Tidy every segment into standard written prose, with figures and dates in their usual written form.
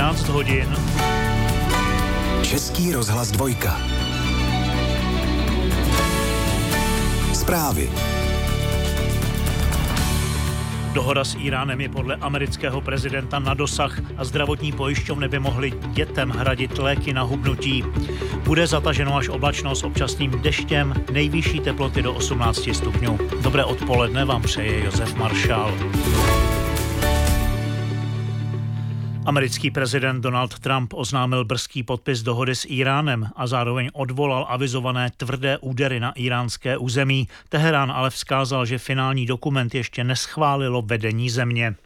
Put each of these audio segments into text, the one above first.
13 hodin. Český rozhlas 2. Zprávy. Dohoda s Íránem je podle amerického prezidenta na dosah a zdravotní pojišťovny by mohly dětem hradit léky na hubnutí. Bude zataženo až oblačno s občasným deštěm, nejvyšší teploty do 18 stupňů. Dobré odpoledne vám přeje Josef Maršál. Americký prezident Donald Trump oznámil brzký podpis dohody s Íránem a zároveň odvolal avizované tvrdé údery na íránské území. Teherán ale vzkázal, že finální dokument ještě neschválilo vedení země.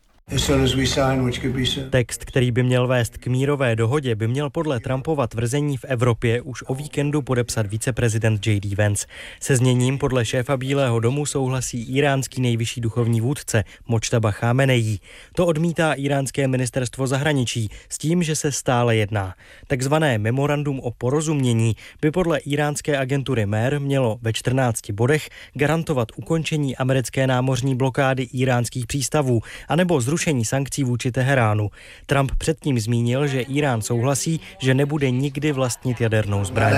Text, který by měl vést k mírové dohodě, by měl podle Trumpova tvrzení v Evropě už o víkendu podepsat viceprezident J.D. Vance. Se zněním podle šéfa Bílého domu souhlasí íránský nejvyšší duchovní vůdce Mojtaba Chámenejí. To odmítá íránské ministerstvo zahraničí s tím, že se stále jedná. Takzvané memorandum o porozumění by podle íránské agentury MER mělo ve 14 bodech garantovat ukončení americké námořní blokády íránských přístavů anebo zrušení sankcí vůči Teheránu. Trump předtím zmínil, že Írán souhlasí, že nebude nikdy vlastnit jadernou zbraň.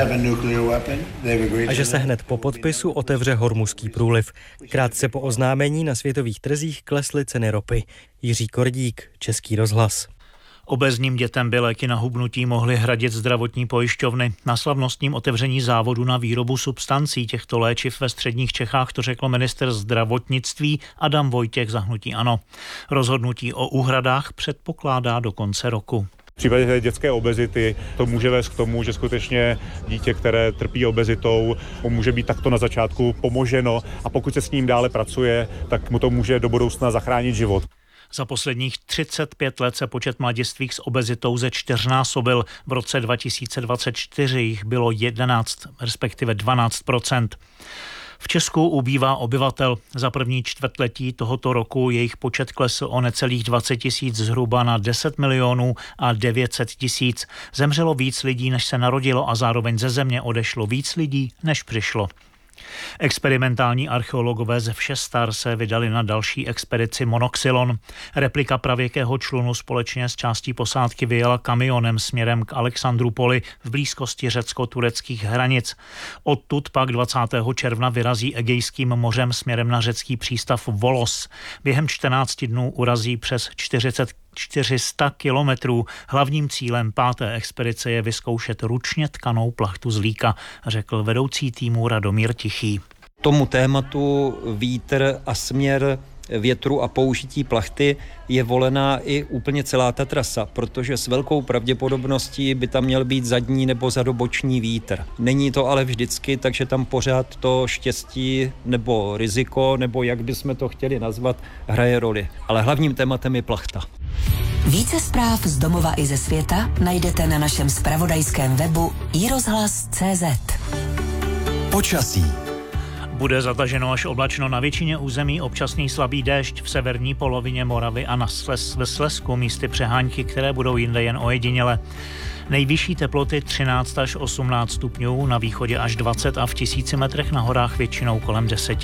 A že se hned po podpisu otevře Hormuzský průliv. Krátce po oznámení na světových trzích klesly ceny ropy. Jiří Kordík, Český rozhlas. Obézním dětem by léky na hubnutí mohly hradit zdravotní pojišťovny. Na slavnostním otevření závodu na výrobu substancí těchto léčiv ve středních Čechách to řekl ministr zdravotnictví Adam Vojtěch za hnutí ANO. Rozhodnutí o úhradách předpokládá do konce roku. V případě dětské obezity to může vést k tomu, že skutečně dítě, které trpí obezitou, může být takto na začátku pomoženo a pokud se s ním dále pracuje, tak mu to může do budoucna zachránit život. Za posledních 35 let se počet mladistvých s obezitou ze 4násobil. V roce 2024 jich bylo 11, respektive 12%. V Česku ubývá obyvatel. Za první čtvrtletí tohoto roku jejich počet klesl o necelých 20 000 zhruba na 10 milionů a 900 000. Zemřelo víc lidí, než se narodilo a zároveň ze země odešlo víc lidí, než přišlo. Experimentální archeologové ze Všestar se vydali na další expedici Monoxylon. Replika pravěkého člunu společně s částí posádky vyjela kamionem směrem k Alexandrupoli v blízkosti řecko-tureckých hranic. Odtud pak 20. června vyrazí Egejským mořem směrem na řecký přístav Volos. Během 14 dnů urazí přes 400 kilometrů. Hlavním cílem 5. expedice je vyzkoušet ručně tkanou plachtu z líka, řekl vedoucí týmu Radomír Tichý. Tomu tématu vítr a směr větru a použití plachty je volená i úplně celá ta trasa, protože s velkou pravděpodobností by tam měl být zadní nebo zadoboční vítr. Není to ale vždycky, takže tam pořád to štěstí nebo riziko, nebo jak bychom to chtěli nazvat, hraje roli. Ale hlavním tématem je plachta. Více zpráv z domova i ze světa najdete na našem zpravodajském webu iRozhlas.cz. Počasí. Bude zataženo až oblačno na většině území, občasný slabý déšť v severní polovině Moravy a ve Slezsku místy přehánky, které budou jinde jen ojediněle. Nejvyšší teploty 13 až 18 stupňů, na východě až 20 a v 1000 metrech na horách většinou kolem 10.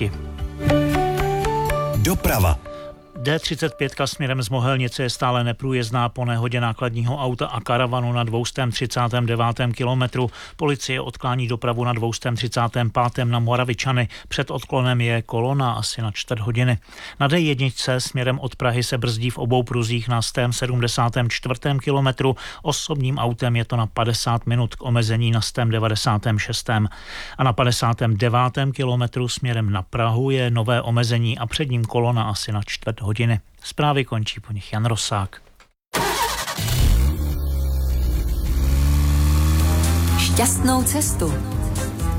Doprava. D35 směrem z Mohelnice je stále neprůjezdná po nehodě nákladního auta a karavanu na 239. kilometru. Policie odklání dopravu na 235. na Moravičany. Před odklonem je kolona asi na 4 hodiny. Na D1 směrem od Prahy se brzdí v obou pruzích na 174. kilometru. Osobním autem je to na 50 minut k omezení na 196. A na 59. kilometru směrem na Prahu je nové omezení a před ním kolona asi na 4 hodiny. Zprávy končí po nich Jan Rosák. Šťastnou cestu.